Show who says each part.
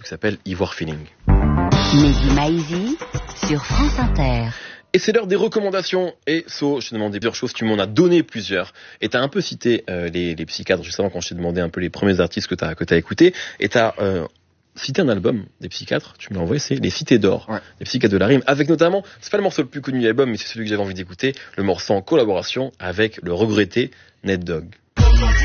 Speaker 1: qui s'appelle Ivoire Feeling.
Speaker 2: Mehdi Maizi sur France Inter.
Speaker 1: Et c'est l'heure des recommandations. Et So, je t'ai demandé plusieurs choses, tu m'en as donné plusieurs. Et t'as un peu cité les psychiatres juste avant quand je t'ai demandé un peu les premiers artistes que t'as écoutés. Et t'as cité un album des psychiatres, tu me l'as envoyé, c'est Les Cités d'Or, les psychiatres de la rime, avec notamment, c'est pas le morceau le plus connu de l'album, mais c'est celui que j'avais envie d'écouter, le morceau en collaboration avec le regretté Ned Dogg.